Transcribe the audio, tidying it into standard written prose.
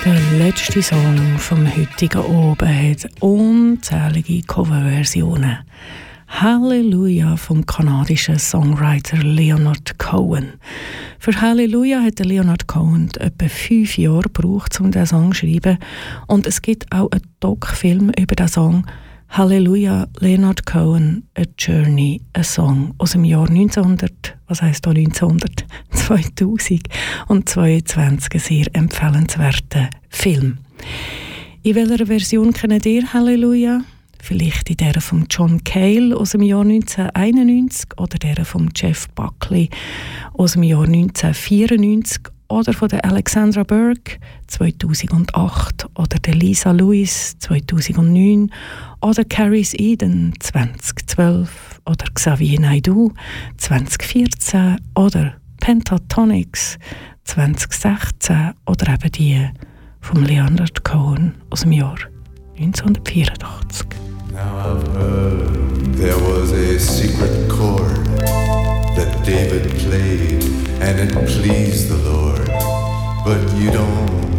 Der letzte Song vom heutigen Abend hat unzählige Coverversionen. Halleluja vom kanadischen Songwriter Leonard Cohen. Für Halleluja hat Leonard Cohen etwa 5 Jahre gebraucht, um diesen Song zu schreiben. Und es gibt auch einen Doc-Film über den Song Halleluja, Leonard Cohen, A Journey, ein Song aus dem Jahr 1900, was heisst da 1900? 2022, ein sehr empfehlenswerter Film. In welcher Version kennt ihr Halleluja? Vielleicht in der von John Cale aus dem Jahr 1991 oder der von Jeff Buckley aus dem Jahr 1994 oder von der Alexandra Burke 2008 oder der Lisa Lewis 2009 oder Caris Eden 2012 oder Xavier Naidoo 2014 oder Pentatonix 2016 oder eben die von Leonard Cohen aus dem Jahr 1984. Now I've heard there was a secret chord that David played and it pleased the Lord, but you don't